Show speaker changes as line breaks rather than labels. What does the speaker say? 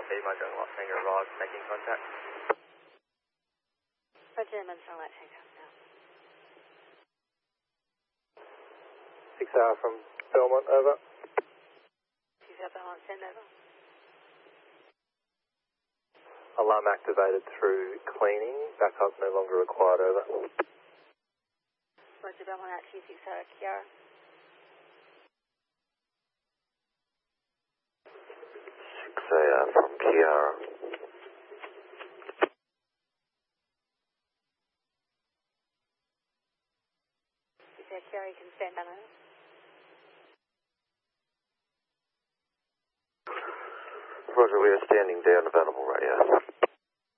Mahjong Light Tango arrived, making contact.
Roger, Mahjong Light Tango.
6R from Belmont, over.
6R Belmont, send over.
Alarm activated through cleaning. Backup no longer required, over.
Roger, Belmont out to you, 6R Kiara.
6AR from Kiara.
6R Kiara, you can stand down over.
Roger, we are standing down, available radio.